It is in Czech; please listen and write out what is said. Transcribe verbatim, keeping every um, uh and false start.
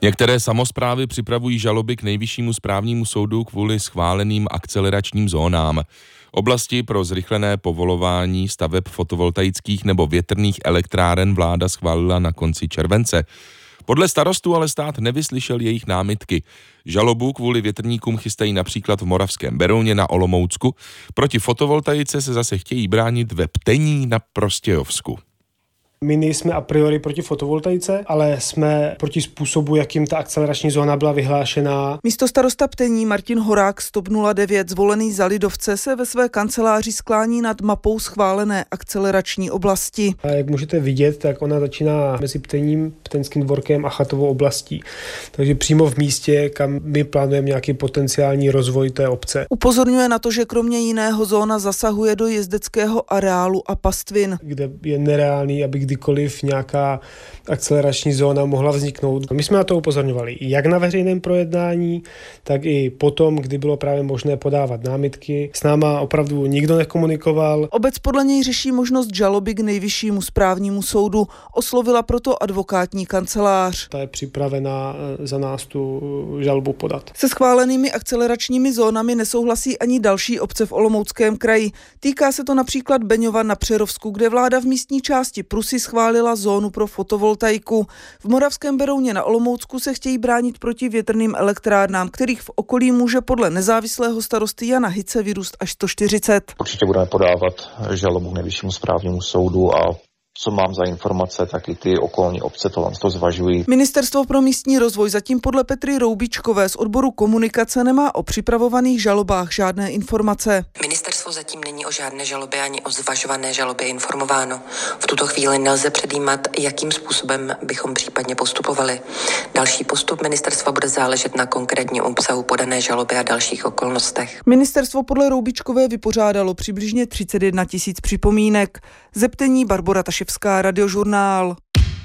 Některé samosprávy připravují žaloby k Nejvyššímu správnímu soudu kvůli schváleným akceleračním zónám. Oblasti pro zrychlené povolování staveb fotovoltaických nebo větrných elektráren vláda schválila na konci července. Podle starostů ale stát nevyslyšel jejich námitky. Žalobu kvůli větrníkům chystají například v Moravském Berouně na Olomoucku. Proti fotovoltaice se zase chtějí bránit ve Ptení na Prostějovsku. My nejsme a priori proti fotovoltaice, ale jsme proti způsobu, jakým ta akcelerační zóna byla vyhlášená. Místostarosta Ptení Martin Horák z TOP nula devět, zvolený za lidovce, se ve své kanceláři sklání nad mapou schválené akcelerační oblasti. A jak můžete vidět, tak ona začíná mezi Ptením, Pteňským dvorkem a Chatovou oblastí. Takže přímo v místě, kam my plánujeme nějaký potenciální rozvoj té obce. Upozorňuje na to, že kromě jiného zóna zasahuje do jezdeckého areálu a pastvin, kde je nereálný, aby kdykoliv nějaká akcelerační zóna mohla vzniknout. My jsme na to upozorňovali jak na veřejném projednání, tak i potom, kdy bylo právě možné podávat námitky. S náma opravdu nikdo nekomunikoval. Obec podle něj řeší možnost žaloby k Nejvyššímu správnímu soudu. Oslovila proto advokátní kancelář. Ta je připravena za nás tu žalobu podat. Se schválenými akceleračními zónami nesouhlasí ani další obce v Olomouckém kraji. Týká se to například Beňova na Přerovsku, kde vláda v místní části Prusy schválila zónu pro fotovoltaiku. V Moravském Berouně na Olomoucku se chtějí bránit proti větrným elektrárnám, kterých v okolí může podle nezávislého starosty Jana Hice vyrůst až sto čtyřicet. Určitě budeme podávat žalobu k Nejvyššímu správnímu soudu a co mám za informace, tak i ty okolní obce to, to zvažují. Ministerstvo pro místní rozvoj zatím podle Petry Roubičkové z odboru komunikace nemá o připravovaných žalobách žádné informace. Ministerstvo zatím není o žádné žalobě ani o zvažované žalobě informováno. V tuto chvíli nelze předjímat, jakým způsobem bychom případně postupovali. Další postup ministerstva bude záležet na konkrétním obsahu podané žaloby a dalších okolnostech. Ministerstvo podle Roubičkové vypořádalo přibližně třicet jedna tisíc připomínek. Ze Ptení Barbora Taševská, Radiožurnál.